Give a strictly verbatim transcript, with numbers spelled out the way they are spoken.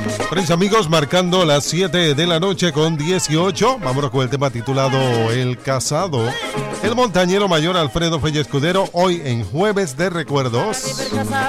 Tres amigos, marcando las siete de la noche con dieciocho. Vámonos con el tema titulado El Casado. El montañero mayor Alfredo Felle Escudero, hoy en Jueves de Recuerdos.